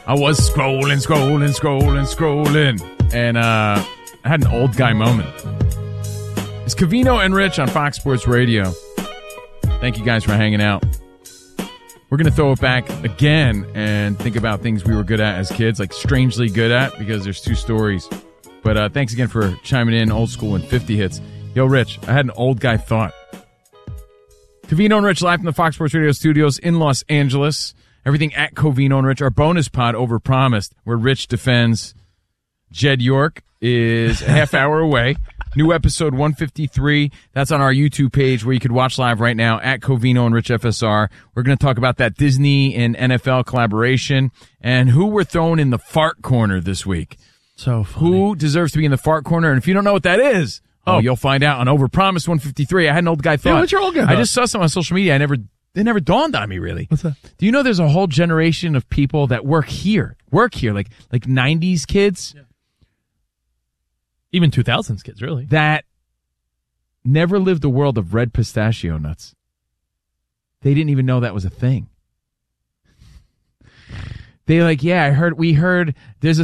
I was scrolling, and I had an old guy moment. It's Covino and Rich on Fox Sports Radio. Thank you guys for hanging out. We're going to throw it back again and think about things we were good at as kids, like strangely good at, because there's two stories. But thanks again for chiming in, old school and 50 hits. Yo, Rich, I had an old guy thought. Covino and Rich live from the Fox Sports Radio studios in Los Angeles. Everything at Covino and Rich. Our bonus pod, Overpromised, where Rich defends Jed York, is a half hour away. New episode 153. That's on our YouTube page where you could watch live right now at Covino and Rich FSR. We're going to talk about that Disney and NFL collaboration and who we're throwing in the fart corner this week. So funny. Who deserves to be in the fart corner? And if you don't know what that is, you'll find out on Overpromised 153. I had an old guy thought. Yeah, what's your old guy thought? I just saw some on social media. It never dawned on me, really. What's that? Do you know there's a whole generation of people that work here, like 90s kids? Yeah. Even 2000s kids, really. That never lived the world of red pistachio nuts. They didn't even know that was a thing. They we heard there's a